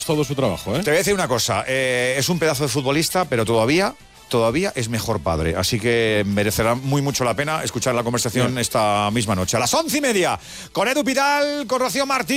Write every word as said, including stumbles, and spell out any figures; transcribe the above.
todo su trabajo, ¿eh? Te voy a decir una cosa, eh, es un pedazo de futbolista, pero todavía, todavía es mejor padre. Así que merecerá muy mucho la pena escuchar la conversación Bien. esta misma noche. A las once y media, con Edu Pidal, con Rocío Martín.